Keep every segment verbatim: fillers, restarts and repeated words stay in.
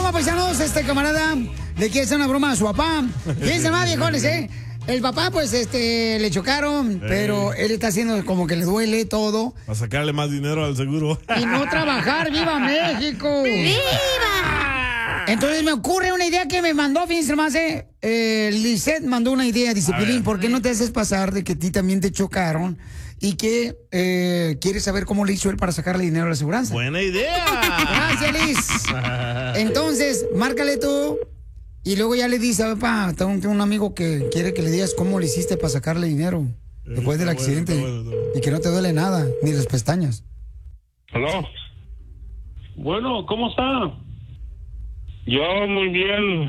broma, paisanos. Este camarada le quiere hacer una broma a su papá. Fíjense más, viejones, ¿eh? El papá, pues, este, le chocaron, Ey. pero él está haciendo como que le duele todo. Para sacarle más dinero al seguro. Y no trabajar. ¡Viva México! ¡Viva! Entonces me ocurre una idea que me mandó, fíjense más, ¿eh? eh Lisette mandó una idea, dice, Pilín, ¿por qué no te haces pasar de que a ti también te chocaron? Y que eh, quieres saber cómo le hizo él para sacarle dinero a la aseguranza. ¡Buena idea! Gracias, Liz. Entonces, márcale tú. Y luego ya le dice, papá, tengo un amigo que quiere que le digas cómo le hiciste para sacarle dinero después del accidente. Bueno, bueno, bueno. Y que no te duele nada, ni las pestañas. ¿Aló? Bueno, ¿cómo está? Yo muy bien.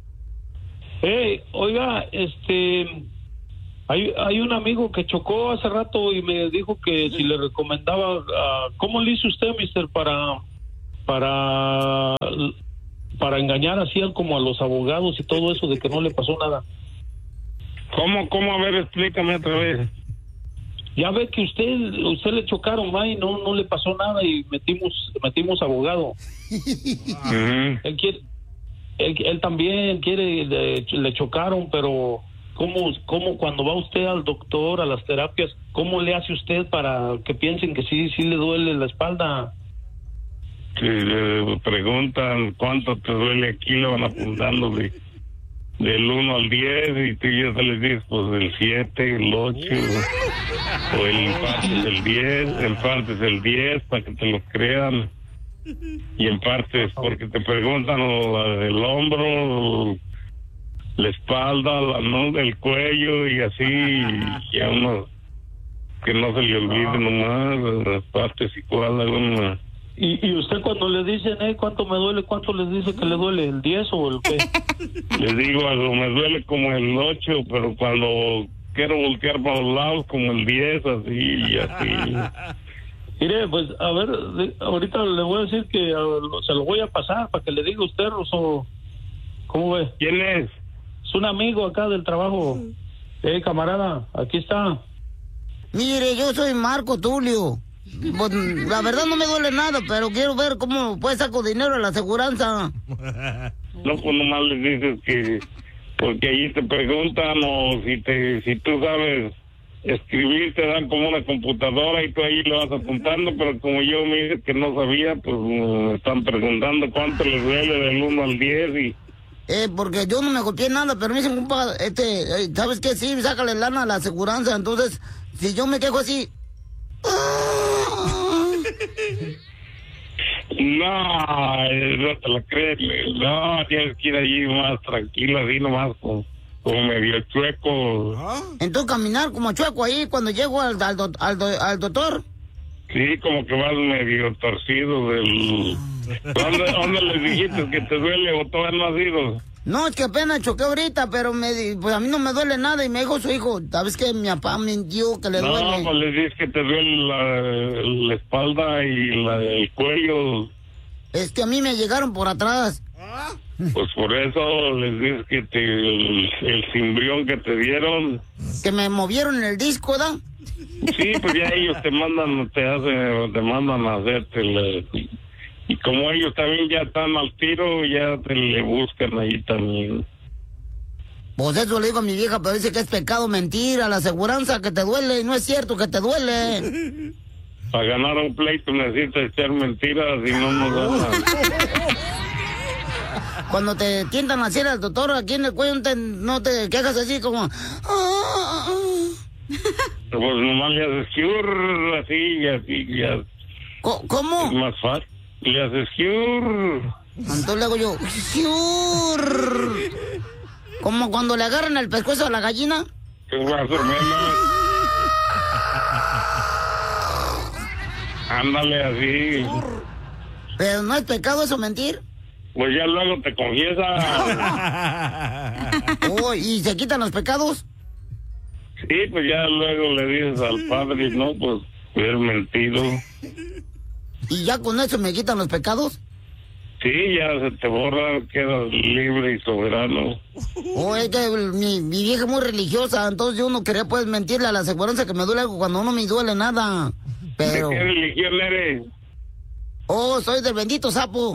Hey, oiga, este... Hay, hay un amigo que chocó hace rato y me dijo que si le recomendaba... Uh, ¿Cómo le hizo usted, mister, para... para... para engañar así como a los abogados y todo eso de que no le pasó nada? ¿Cómo, cómo? A ver, explícame otra vez. Ya ve que usted usted le chocaron, ¿va? Y no no le pasó nada y metimos metimos abogado. Uh-huh. Él quiere, él, él también quiere, le, le chocaron, pero ¿cómo, cómo cuando va usted al doctor, a las terapias, cómo le hace usted para que piensen que sí, sí le duele la espalda? Si le preguntan cuánto te duele aquí, le van apuntando de, del uno al diez y tú ya te les dices, pues del siete, el ocho, o el parte es el diez, el parte es el diez, para que te lo crean. Y en parte es porque te preguntan la del hombro, la espalda, la no del cuello y así, y a uno que no se le olvide nomás las partes y cuál alguna. ¿Y, y usted cuando le dicen, eh, cuánto me duele, cuánto les dice que le duele, el diez o el qué? Les digo, algo me duele como el ocho, pero cuando quiero voltear para los lados como el diez, así y así. Mire, pues, a ver, de, ahorita le voy a decir que uh, se lo voy a pasar para que le diga a usted, Rosso. ¿Cómo ve? ¿Quién es? Es un amigo acá del trabajo. Eh, camarada, aquí está. Mire, yo soy Marco Tulio. Pues, la verdad no me duele nada, pero quiero ver cómo pues saco dinero a la aseguranza. No, pues nomás les dices que... Porque allí te preguntan o si te si tú sabes escribir, te dan como una computadora y tú ahí lo vas apuntando, pero como yo me dije que no sabía, pues me están preguntando cuánto les duele del uno al diez y... Eh, porque yo no me golpeé nada, pero me dicen, compa, este, ¿sabes qué? Sí, sácale lana a la aseguranza, entonces, si yo me quejo así... No, no te lo crees, no, tienes que ir allí más tranquilo, así nomás, como, como medio chueco. Entonces caminar como chueco ahí cuando llego al, al, al, al doctor. Sí, como que vas medio torcido del... ¿Dónde, ¿Dónde les dijiste que te duele o todavía no has ido? No, es que apenas choqué ahorita, pero me, pues a mí no me duele nada y me dijo su hijo, ¿sabes qué? Mi papá mintió que le no, duele. No, pues les dices que te duele la, la espalda y la, el cuello. Es que a mí me llegaron por atrás. Pues por eso les dices que te, el, el cimbrión que te dieron. Que me movieron en el disco, ¿da? Sí, pues ya ellos te mandan, te hacen, te mandan a hacerte la... Y como ellos también ya están al tiro, ya te le buscan ahí también. Pues eso le digo a mi vieja, pero dice que es pecado mentir a la aseguranza, que te duele, y no es cierto que te duele. Para ganar un pleito necesitas echar mentiras y no nos dan. Cuando te tientan así al doctor aquí en el cuello, no te, no te quejas así como... Pues nomás le haces cure, así y así, ya. ¿Cómo? Es más fácil. Le haces cure. Entonces le hago yo, cure. Como cuando le agarran el pescuezo a la gallina. Es más o menos. Ándale así. Pero no es pecado eso mentir. Pues ya luego te confiesas. Oh, ¿y se quitan los pecados? Sí, pues ya luego le dices al padre, no, pues, haber mentido. ¿Y ya con eso me quitan los pecados? Sí, ya se te borra, quedas libre y soberano. Oh, es que mi, mi vieja es muy religiosa, entonces yo no quería pues mentirle a la aseguranza que me duele algo cuando no me duele nada. Pero... ¿De qué religión eres? Oh, soy del bendito sapo. Oh,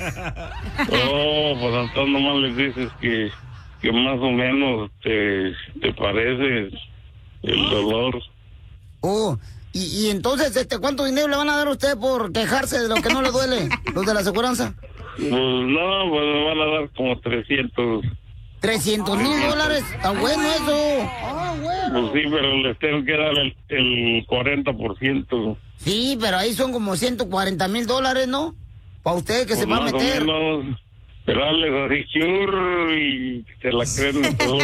pues entonces nomás les dices que, que más o menos te, te parece el dolor. Oh, y, y entonces, este, ¿cuánto dinero le van a dar a usted por quejarse de lo que no le duele, los de la aseguranza? Pues no, pues me van a dar como trescientos. ¿trescientos mil dólares? Está bueno eso. Ah, bueno. Pues sí, pero les tengo que dar el, el cuarenta por ciento. Sí, pero ahí son como ciento cuarenta mil dólares, ¿no? Para usted que pues se va a meter. Menos, pero hazles así, churr, y se la creen todo.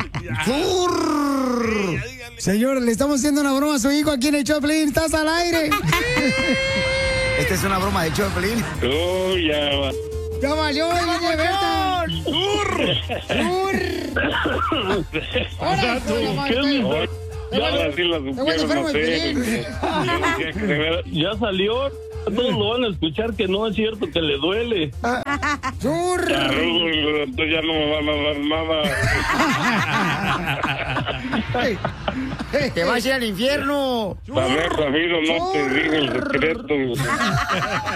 ¡Churr! Señor, le estamos haciendo una broma a su hijo aquí en el Choplin. ¡Estás al aire! Esta es una broma de Choplin. Oh, ya va. ¡Ya valió, doña Berta! ¡Churr! ¡Churr! ¡Ahora, ahora sí la supieron hacer. Ya salió. Todos lo van a escuchar que no es cierto, que le duele. ¡Churr! Claro, entonces ya no me van a dar nada. ¡Te vas a ir al infierno! A ver, Ramiro, no te digo el secreto.